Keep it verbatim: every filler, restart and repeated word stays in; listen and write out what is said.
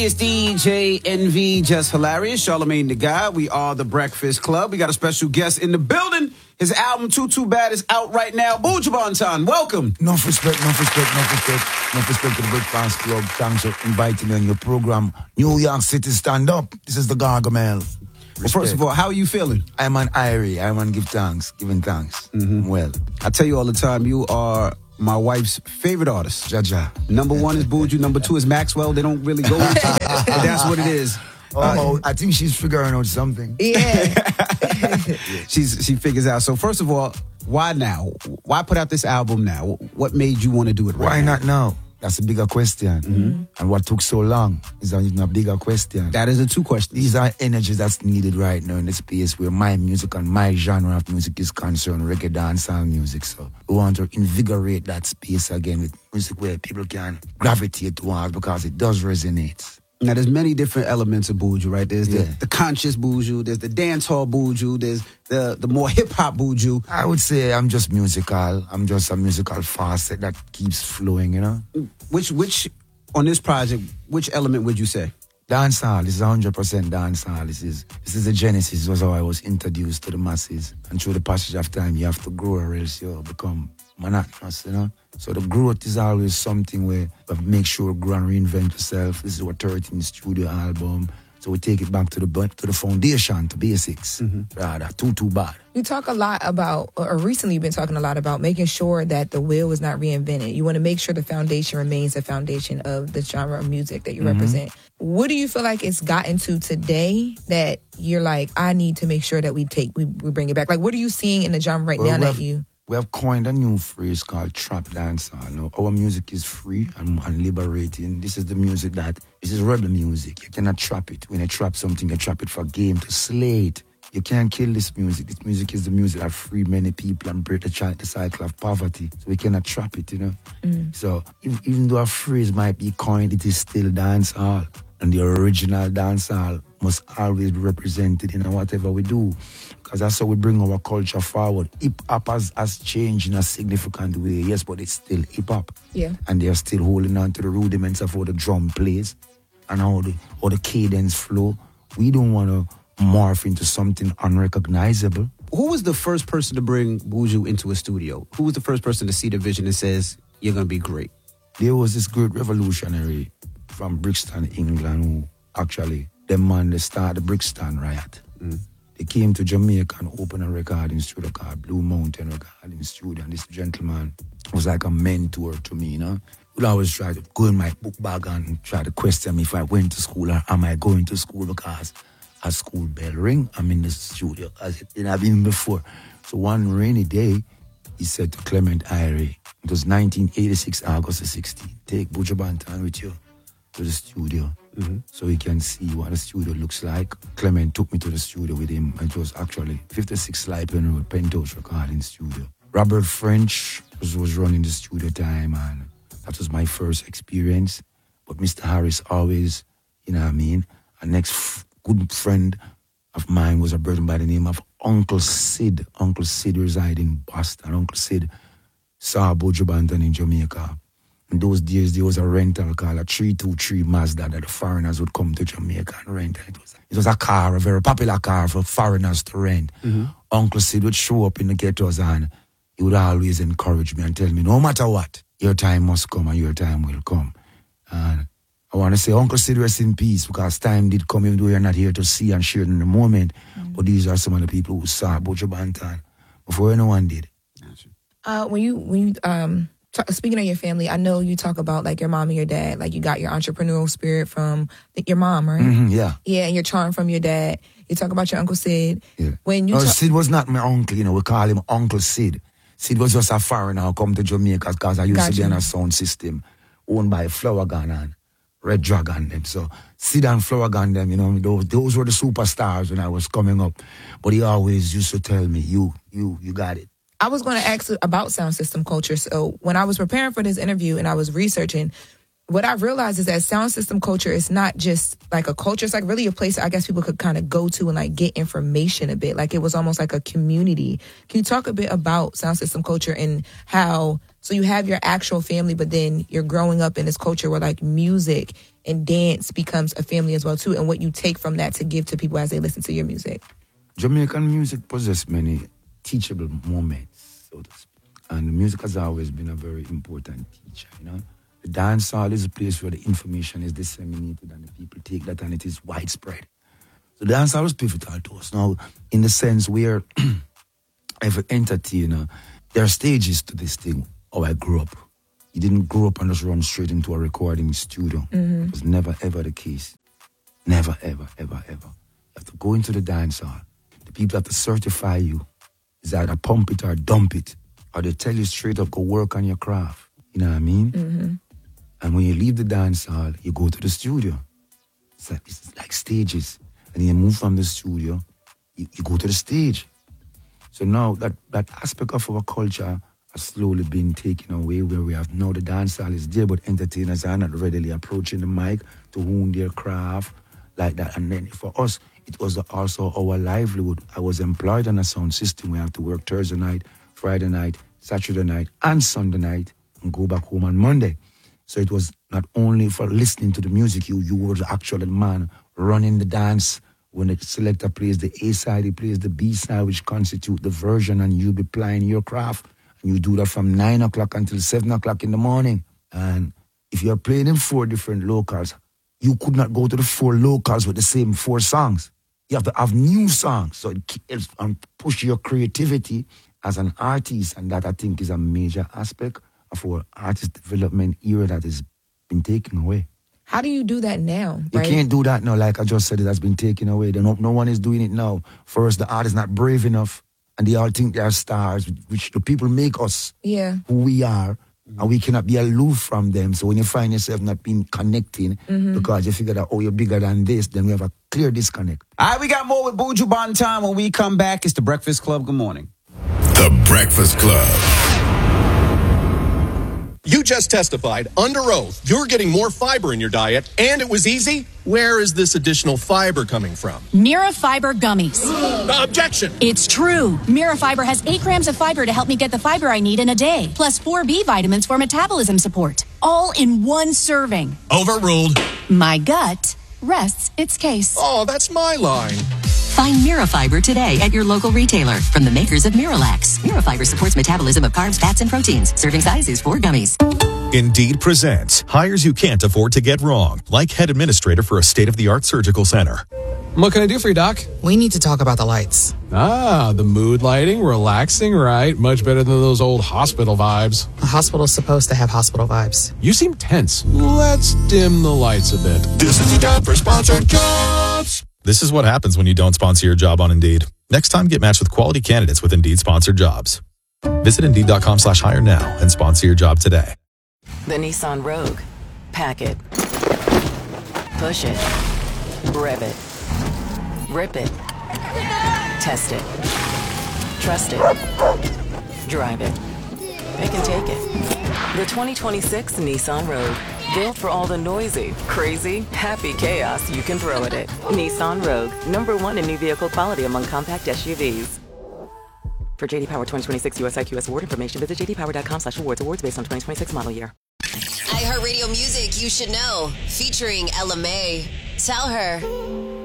It's D J Envy, Just Hilarious, Charlamagne the Guy. We are the Breakfast Club. We got a special guest in the building. His album, Too Too Bad, is out right now. Buju Banton, welcome. Enough respect, enough respect, enough respect. Enough respect to the Breakfast Club. Thanks for inviting me on your program. New York City, stand up. This is the Gargamel. Well, first of all, how are you feeling? I'm an Irie. I'm on give thanks, giving thanks. Mm-hmm. Well, I tell you all the time, you are my wife's favorite artist. Jaja. Number one is Buju. Number two is Maxwell. They don't really go with it, but that's what it is. Oh, I think she's figuring out something. Yeah. She's she figures out. So first of all, why now? Why put out this album now? What made you want to do it right Why now? not now? That's a bigger question. Mm-hmm. And what took so long is even a bigger question. That is a two questions. These are energies that's needed right now in the space where my music and my genre of music is concerned, reggae dancehall music. So we want to invigorate that space again with music where people can gravitate towards because it does resonate. Now, there's many different elements of Buju, right? There's Yeah. the, the conscious Buju, there's the dancehall Buju, there's the, the more hip-hop Buju. I would say I'm just musical. I'm just a musical facet that keeps flowing, you know? Which, which on this project, which element would you say? Dancehall, this is one hundred percent dancehall. This is, this is the genesis. This was how I was introduced to the masses. And through the passage of time, you have to grow or else you become monotonous, you know? So the growth is always something where we make sure grow and reinvent yourself. This is our thirteenth studio album. So we take it back to the to the foundation, to basics. Mm-hmm. Rather, too, too bad. You talk a lot about, or recently you've been talking a lot about making sure that the wheel is not reinvented. You want to make sure the foundation remains the foundation of the genre of music that you mm-hmm. represent. What do you feel like it's gotten to today that you're like, I need to make sure that we take, we, we bring it back? Like, what are you seeing in the genre right well, now that have, you... We have coined a new phrase called trap dancehall. Now, our music is free and, and liberating. This is the music that, this is rebel music. You cannot trap it. When you trap something, you trap it for game, to slay it. You can't kill this music. This music is the music that free many people and break the, ch- the cycle of poverty. So we cannot trap it, you know. Mm. So if, even though a phrase might be coined, it is still dancehall. And the original dancehall must always be represented in whatever we do. Because that's how we bring our culture forward. Hip-hop has, has changed in a significant way, yes, but it's still hip-hop. Yeah. And they're still holding on to the rudiments of how the drum plays and how the, how the cadence flow. We don't want to morph into something unrecognizable. Who was the first person to bring Buju into a studio? Who was the first person to see the vision and says, you're going to be great? There was this great revolutionary from Brixton, England, who actually, them man, they started the Brixton riot. Mm. They came to Jamaica and opened a recording studio called Blue Mountain Recording Studio. And this gentleman was like a mentor to me, you know. Would always try to go in my book bag and try to question me if I went to school or am I going to school, because a school bell ring, I'm in the studio, as it have been before. So one rainy day, he said to Clement Irie, it was nineteen eighty-six, August the sixteenth, take Buju Banton with you to the studio. Mm-hmm. So he can see what the studio looks like. Clement took me to the studio with him. It was actually fifty-six Slipen Road, Penthouse Recording Studio. Robert French was, was running the studio time, and that was my first experience. But Mister Harris always, you know what I mean, a next f- good friend of mine was a brother by the name of Uncle Sid. Uncle Sid reside in Boston. Uncle Sid saw Buju Banton in Jamaica. In those days, there was a rental called a three two three Mazda that the foreigners would come to Jamaica and rent. It was, it was a car, a very popular car for foreigners to rent. Mm-hmm. Uncle Sid would show up in the ghettos and he would always encourage me and tell me, no matter what, your time must come and your time will come. And I want to say, Uncle Sid, rest in peace, because time did come, even though you're not here to see and share it in the moment. Mm-hmm. But these are some of the people who saw Buju Banton before anyone did. Uh, when you, when you, um, T- speaking of your family, I know you talk about like your mom and your dad. Like you got your entrepreneurial spirit from th- your mom, right? Mm-hmm, yeah. Yeah, and your charm from your dad. You talk about your Uncle Sid. Yeah. When you no, ta- Sid was not my uncle, you know. We call him Uncle Sid. Sid was just a foreigner who come to Jamaica because I used gotcha. to be on a sound system owned by Flower Gun and Red Dragon them. So Sid and Flower Gun them, you know, those, those were the superstars when I was coming up. But he always used to tell me, you, you, you got it. I was going to ask about sound system culture. So when I was preparing for this interview and I was researching, what I realized is that sound system culture is not just like a culture. It's like really a place I guess people could kind of go to and like get information a bit. Like it was almost like a community. Can you talk a bit about sound system culture and how So you have your actual family, but then you're growing up in this culture where like music and dance becomes a family as well too, and what you take from that to give to people as they listen to your music. Jamaican music possesses many teachable moments, so to speak. And the music has always been a very important teacher, you know. The dance hall is a place where the information is disseminated and the people take that and it is widespread. So the dance hall was pivotal to us. Now, in the sense where every entertainer, there are stages to this thing. Oh, I grew up. You didn't grow up and just run straight into a recording studio. Mm-hmm. It was never, ever the case. Never, ever, ever, ever. You have to go into the dance hall. The people have to certify you. It's either pump it or dump it. Or they tell you straight up, go work on your craft. You know what I mean? Mm-hmm. And when you leave the dance hall, you go to the studio. It's like, it's like stages. And then you move from the studio, you, you go to the stage. So now that, that aspect of our culture has slowly been taken away, where we have now the dance hall is there, but entertainers are not readily approaching the mic to hone their craft like that. And then for us, it was also our livelihood. I was employed on a sound system. We have to work Thursday night, Friday night, Saturday night, and Sunday night, and go back home on Monday. So it was not only for listening to the music, you you were the actual man running the dance. When the selector plays the A side, he plays the B side, which constitute the version, and you'll be playing your craft. And you do that from nine o'clock until seven o'clock in the morning. And if you're playing in four different locals, you could not go to the four locals with the same four songs. You have to have new songs. So it helps and push your creativity as an artist. And that, I think, is a major aspect of our artist development era that has been taken away. How do you do that now? You right? can't do that now. Like I just said, it has been taken away. No, no one is doing it now. First, the artist is not brave enough. And they all think they are stars, which the people make us yeah. who we are. And we cannot be aloof from them. So when you find yourself not being connecting, mm-hmm. because you figure that, oh, you're bigger than this, then we have a clear disconnect. All right, we got more with Buju Banton. When we come back, it's The Breakfast Club. Good morning. The Breakfast Club. You just testified under oath you're getting more fiber in your diet, and it was easy. Where is this additional fiber coming from? Mira Fiber Gummies. Uh, objection! It's true. Mira Fiber has eight grams of fiber to help me get the fiber I need in a day, plus four B vitamins for metabolism support, all in one serving. Overruled. My gut rests its case. Oh, that's my line. Find Mira Fiber today at your local retailer from the makers of Miralax. Mira Fiber supports metabolism of carbs, fats, and proteins. Serving size is four gummies. Indeed presents hires you can't afford to get wrong, like head administrator for a state-of-the-art surgical center. What can I do for you, Doc? We need to talk about the lights. Ah, the mood lighting, relaxing, right? Much better than those old hospital vibes. A hospital's supposed to have hospital vibes. You seem tense. Let's dim the lights a bit. This is the time for sponsored jobs. This is what happens when you don't sponsor your job on Indeed. Next time, get matched with quality candidates with Indeed-sponsored jobs. Visit Indeed.com slash hire now and sponsor your job today. The Nissan Rogue. Pack it. Push it. Rev it. Rip it. Test it. Trust it. Drive it. Pick and take it. The twenty twenty-six Nissan Rogue. Built for all the noisy, crazy, happy chaos you can throw at it. Nissan Rogue. Number one in new vehicle quality among compact S U Vs. For J D Power twenty twenty-six U S I Q S award information, visit j d power dot com slash awards. Awards based on twenty twenty-six model year. iHeartRadio Music You Should Know, featuring Ella May. Tell her.